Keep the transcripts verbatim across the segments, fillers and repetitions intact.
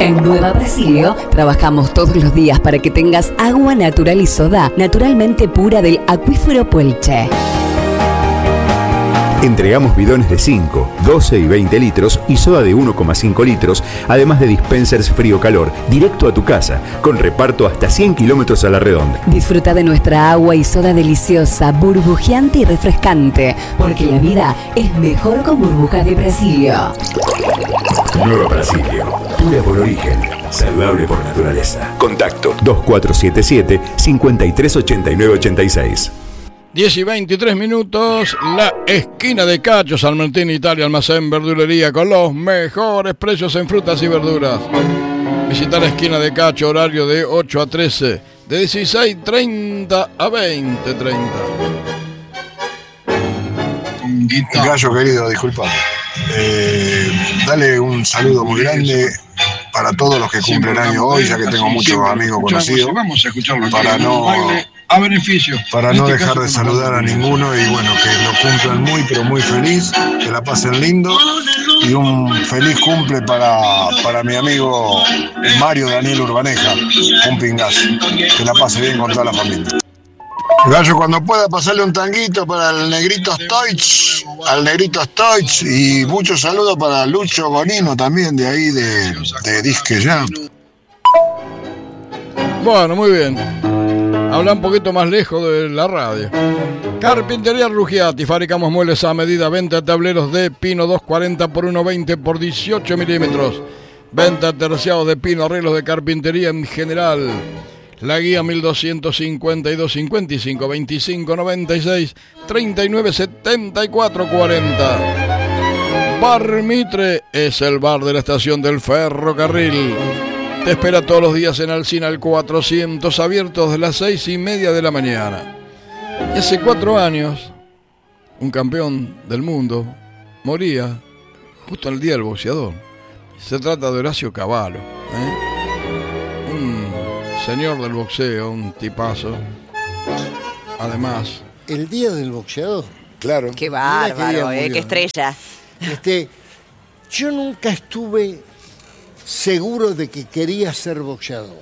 En Nueva Brasilio trabajamos todos los días para que tengas agua natural y soda naturalmente pura del acuífero Puelche. Entregamos bidones de cinco, doce y veinte litros y soda de uno coma cinco litros, además de dispensers frío-calor, directo a tu casa, con reparto hasta cien kilómetros a la redonda. Disfruta de nuestra agua y soda deliciosa, burbujeante y refrescante, porque la vida es mejor con burbujas de Brasilio. Nueva Brasilio, pura por origen, saludable por naturaleza. Contacto dos cuatro siete siete, cinco tres ocho nueve ocho seis. diez y veintitrés minutos, la esquina de Cacho, San Martín, Italia, almacén, verdulería con los mejores precios en frutas y verduras. Visita la esquina de Cacho, horario de ocho a trece, de dieciséis treinta a veinte treinta. Gallo querido, disculpa. Eh, dale un saludo muy grande para todos los que cumplen año hoy, ya que tengo muchos amigos conocidos, para no... a beneficio. Para no dejar de saludar a ninguno y bueno, que lo cumplan muy pero muy feliz, que la pasen lindo y un feliz cumple para, para mi amigo Mario Daniel Urbaneja, un pingazo, que la pase bien con toda la familia. Gallo, cuando pueda pasarle un tanguito para el negrito Stoich, al negrito Stoich y muchos saludos para Lucho Gonino también de ahí de, de Disque Jam. Bueno, muy bien. Habla un poquito más lejos de la radio. Carpintería Ruggiati, fabricamos muebles a medida, venta de tableros de pino doscientos cuarenta por ciento veinte por dieciocho milímetros. Venta terciados de pino, arreglos de carpintería en general. La guía mil doscientos cincuenta y dos cincuenta y cinco veinticinco noventa y seis treinta y nueve setenta y cuatro cuarenta. Bar Mitre es el bar de la estación del ferrocarril. Te espera todos los días en Alsina el cuatrocientos, abiertos de las seis y media de la mañana. Y hace cuatro años, un campeón del mundo moría justo en el día del boxeador. Se trata de Horacio Cavallo, ¿eh? Un señor del boxeo, un tipazo. Además, el día del boxeador. Claro. Qué bárbaro, que eh, qué estrella. Este, yo nunca estuve seguro de que quería ser boxeador,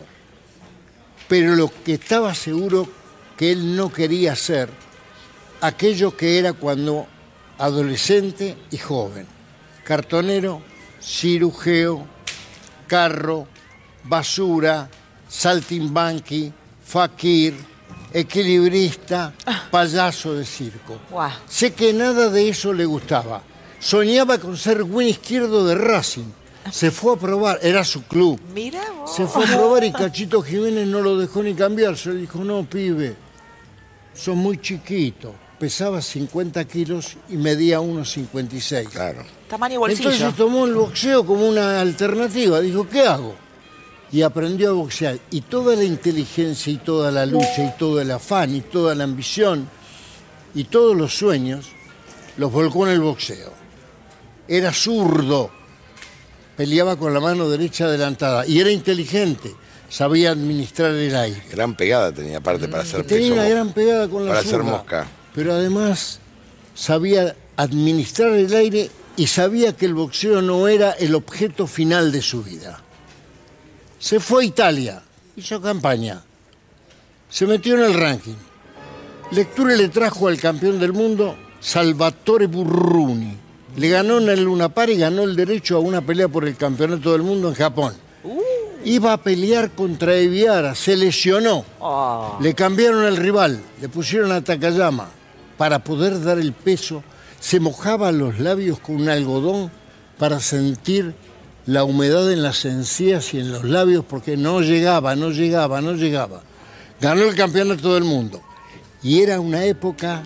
pero lo que estaba seguro que él no quería ser, aquello que era cuando adolescente y joven: cartonero, cirujeo, carro, basura, saltimbanqui, faquir, equilibrista, payaso de circo. Wow. Sé que nada de eso le gustaba. Soñaba con ser win izquierdo de Racing. Se fue a probar, era su club. Mira vos. Se fue a probar y Cachito Jiménez no lo dejó ni cambiarse. Le dijo: no, pibe, sos muy chiquito. Pesaba cincuenta kilos y medía uno cincuenta y seis. Claro. Tamaño bolsillo. Entonces tomó el boxeo como una alternativa. Dijo: ¿qué hago? Y aprendió a boxear. Y toda la inteligencia y toda la lucha y todo el afán y toda la ambición y todos los sueños los volcó en el boxeo. Era zurdo. Peleaba con la mano derecha adelantada y era inteligente, sabía administrar el aire. Gran pegada tenía aparte para hacer Tenía peso, una gran pegada con la para zurda, hacer mosca. pero además sabía administrar el aire y sabía que el boxeo no era el objeto final de su vida. Se fue a Italia, hizo campaña, se metió en el ranking. Lecture le trajo al campeón del mundo, Salvatore Burruni. Le ganó en el Luna Par y ganó el derecho a una pelea por el campeonato del mundo en Japón. Uh. Iba a pelear contra Eviara, se lesionó. Oh. Le cambiaron el rival, le pusieron a Takayama. Para poder dar el peso, se mojaba los labios con un algodón para sentir la humedad en las encías y en los labios, porque no llegaba, no llegaba, no llegaba. Ganó el campeonato del mundo. Y era una época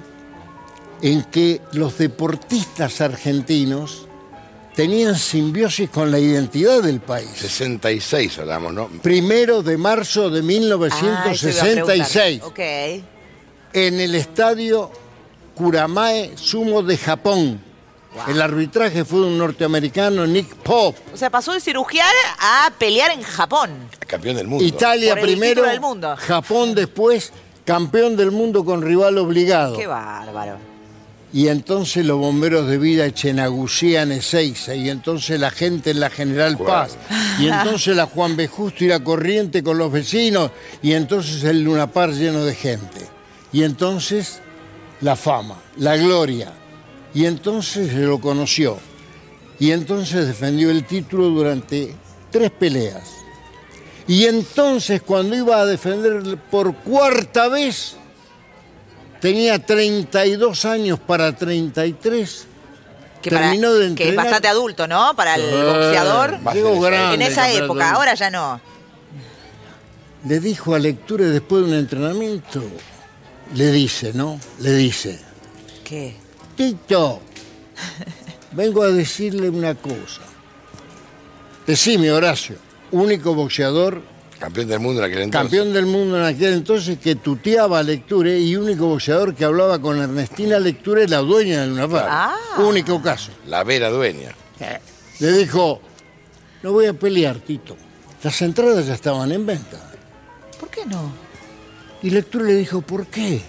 en que los deportistas argentinos tenían simbiosis con la identidad del país. sesenta y seis hablamos, ¿no? Primero de marzo de mil novecientos sesenta y seis. Ah, okay. En el estadio Kuramae Sumo de Japón. Wow. El arbitraje fue de un norteamericano, Nick Pope. O sea, pasó de cirugiar a pelear en Japón. Campeón del mundo. Italia primero, del mundo. Japón después, campeón del mundo con rival obligado. Qué bárbaro. y entonces los bomberos de vida echenagucían Ezeiza, y entonces la gente en la General Paz, y entonces la Juan B. Justo y la Corriente con los vecinos, y entonces el Luna Park lleno de gente, y entonces la fama, la gloria, y entonces se lo conoció, y entonces defendió el título durante tres peleas, y entonces cuando iba a defender por cuarta vez, tenía treinta y dos años para treinta y tres. Que, para, terminó de que entrenar. es bastante adulto, ¿no? Para el Eh, boxeador. llegó grande, En esa campeón época, del- ahora ya no. Le dijo a Lecture después de un entrenamiento, le dice, ¿no? Le dice, ¿Qué? Tito, vengo a decirle una cosa. Decime, Horacio, único boxeador, Campeón del mundo en aquel entonces. campeón del mundo en aquel entonces, que tuteaba a Lecture, y único boxeador que hablaba con Ernestina Lecture, la dueña del Luna Park. Ah. Único caso. La vera dueña. Le dijo, no voy a pelear, Tito. Las entradas ya estaban en venta. ¿Por qué no? Y Lecture le dijo, ¿por qué?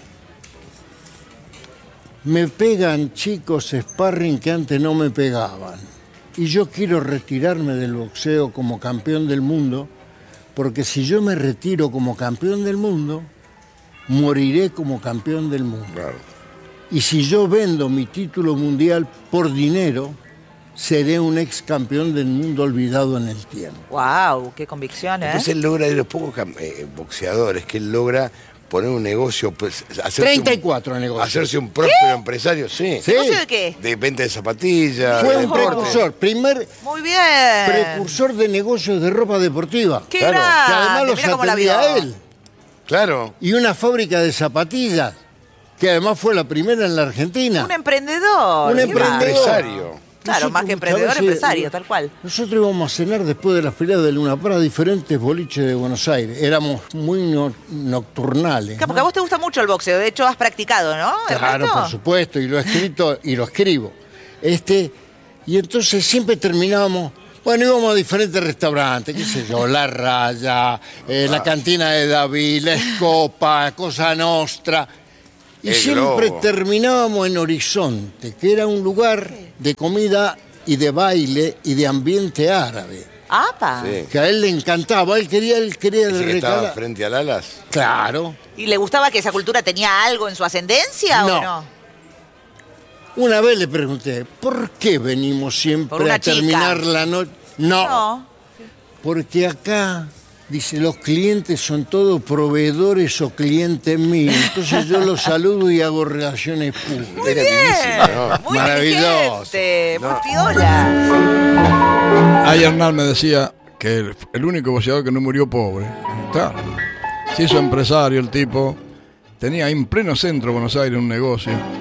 Me pegan chicos sparring que antes no me pegaban. Y yo quiero retirarme del boxeo como campeón del mundo, porque si yo me retiro como campeón del mundo, moriré como campeón del mundo. Claro. Y si yo vendo mi título mundial por dinero, seré un ex campeón del mundo olvidado en el tiempo. Wow, qué convicción, ¿eh? Entonces él logra, de los pocos cam- eh, boxeadores que él logra poner un negocio, pues, hacerse treinta y un- cuatro negocios. hacerse un próspero empresario, sí. Sí. ¿Negocio de qué? De venta de zapatillas, Fue de un deporte. precursor, primer Muy bien. precursor de negocios de ropa deportiva. Qué Claro. grande. Que además los Mira cómo la atendía vio. él. Claro. Y una fábrica de zapatillas, que además fue la primera en la Argentina. Un emprendedor. Un ¿qué emprendedor. más? Empresario. Claro, Nosotros más que muchas emprendedor, veces- empresario, tal cual. Nosotros íbamos a cenar después de la feria de Luna Park a diferentes boliches de Buenos Aires. Éramos muy no- nocturnales. Claro, porque a ¿no? vos te gusta mucho el boxeo, de hecho has practicado, ¿no? Claro, Ernesto? por supuesto, y lo he escrito y lo escribo. Este, y entonces siempre terminábamos, bueno, íbamos a diferentes restaurantes, qué sé yo, La Raya, eh, la Cantina de David, La Escopa, Cosa Nostra. Y El siempre Globo. terminábamos en Horizonte, que era un lugar de comida y de baile y de ambiente árabe, ¡Apa! Sí. que a él le encantaba. Él quería, él quería Ese que estaba recalar. frente al Alas. Claro. ¿Y le gustaba que esa cultura tenía algo en su ascendencia No. o no? Una vez le pregunté, ¿por qué venimos Por siempre una a terminar chica. la noche? No, No. porque acá, dice, los clientes son todos proveedores o clientes míos. Entonces yo los saludo y hago relaciones públicas. Era divísimo, ¿no? Muy Maravilloso. inteligente, muy piola. Ahí Hernán me decía que el, el único boxeador que no murió pobre. Está. Se hizo empresario el tipo. Tenía ahí en pleno centro de Buenos Aires un negocio.